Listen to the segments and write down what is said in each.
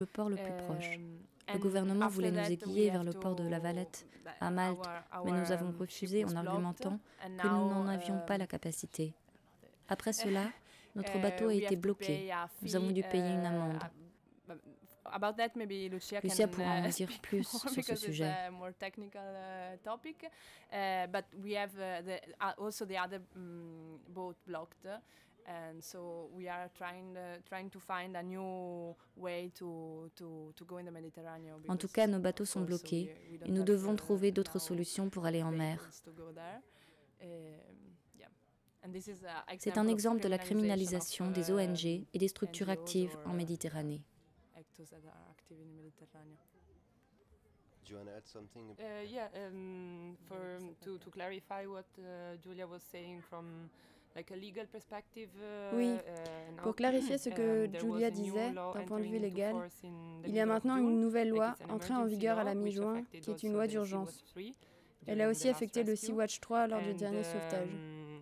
le port le plus proche. Le gouvernement voulait nous aiguiller vers le port de La Valette, à Malte, mais nous avons refusé en argumentant que nous n'en avions pas la capacité. Après cela, notre bateau a été bloqué. Nous avons dû payer une amende. Lucia pourra en dire plus sur ce sujet. And so we are trying to find a new way to go in the Mediterranean. En tout cas, nos bateaux sont bloqués et nous devons trouver d'autres solutions pour aller en mer. C'est un exemple de la criminalisation des ONG et des structures actives en Méditerranée. Do you want to add something? To clarify what Julia was saying from like a legal perspective. Oui, pour clarifier ce que Julia disait d'un point de vue légal, il y a maintenant une nouvelle loi entrée en vigueur à la mi-juin, qui est une loi d'urgence. Elle a aussi affecté le Sea-Watch 3 lors du dernier sauvetage.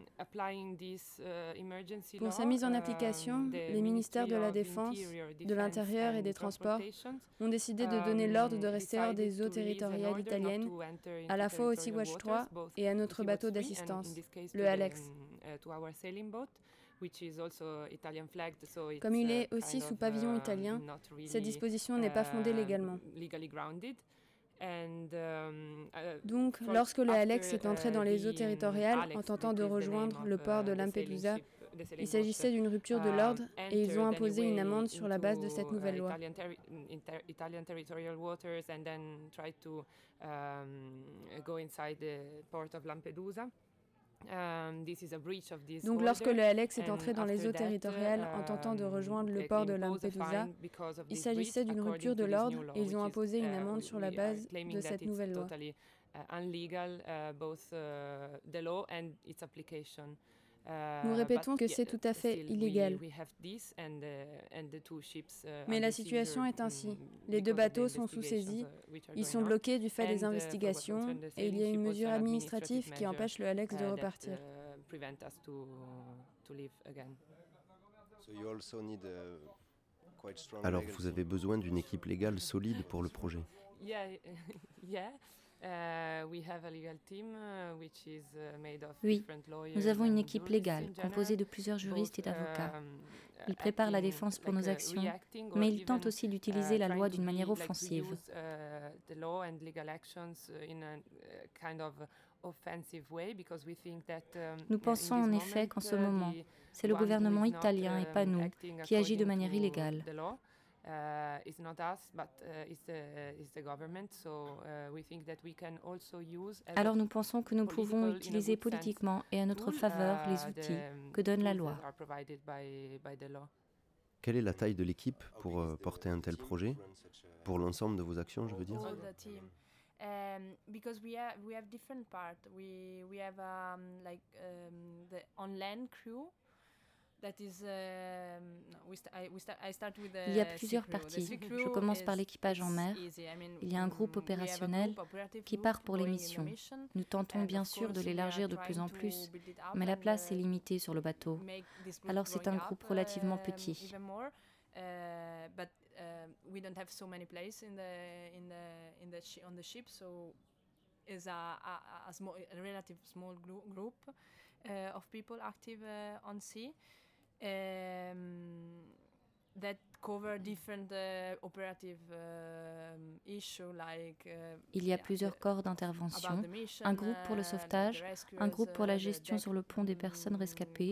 Pour sa mise en application, les ministères de la Défense, de l'Intérieur et des Transports ont décidé de donner l'ordre de rester hors des eaux territoriales italiennes, à la fois au Sea-Watch 3 et à notre bateau d'assistance, le Alex. Comme il est aussi sous pavillon italien, cette disposition n'est pas fondée légalement. Donc, lorsque le Alex est entré dans les eaux territoriales en tentant de rejoindre le port de Lampedusa, il s'agissait d'une rupture de l'ordre et ils ont imposé une amende sur la base de cette nouvelle loi. Donc lorsque le Alex est entré dans les eaux territoriales en tentant de rejoindre le port de Lampedusa, il s'agissait d'une rupture de l'ordre et ils ont imposé une amende sur la base de cette nouvelle loi. Nous répétons que c'est tout à fait illégal. Mais la situation est ainsi. Les deux bateaux sont sous-saisis, ils sont bloqués du fait des investigations et il y a une mesure administrative qui empêche le Alex de repartir. Alors vous avez besoin d'une équipe légale solide pour le projet. Oui, nous avons une équipe légale composée de plusieurs juristes et d'avocats. Ils préparent la défense pour nos actions, mais ils tentent aussi d'utiliser la loi d'une manière offensive. Nous pensons en effet qu'en ce moment, c'est le gouvernement italien et pas nous qui agit de manière illégale. Alors nous pensons que nous pouvons utiliser politiquement et à notre faveur les outils que donne la loi. Quelle est la taille de l'équipe pour porter un tel projet? Pour l'ensemble de vos actions, je veux dire. Because we have different parts. We have the on-land crew. Il y a plusieurs parties. Je commence par l'équipage en mer. Il y a un groupe opérationnel qui part pour les missions. Nous tentons bien sûr de l'élargir de plus en plus, mais la place est limitée sur le bateau. Alors c'est un groupe relativement petit. But we don't have so many places on the ship, so is a relative small group of people active on sea that cover different operative issues like. Il y a plusieurs corps d'intervention, un groupe pour le sauvetage, un groupe pour la gestion sur le pont des personnes rescapées.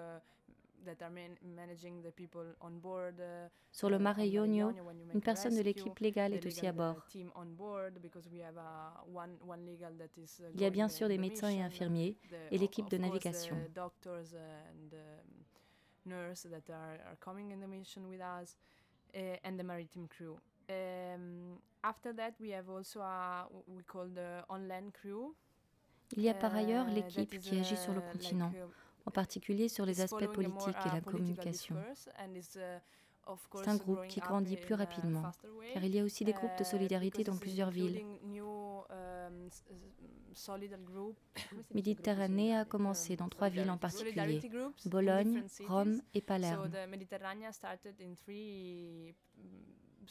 Sur le Mare Jonio, une personne de l'équipe légale est aussi à bord. Il y a bien sûr des médecins et infirmiers et l'équipe de navigation. Il y a par ailleurs l'équipe qui agit sur le continent, en particulier sur les aspects politiques et la communication. C'est un groupe qui grandit plus rapidement, car il y a aussi des groupes de solidarité dans plusieurs villes. Méditerranée a commencé dans 3 villes en particulier, Bologne, Rome et Palerme.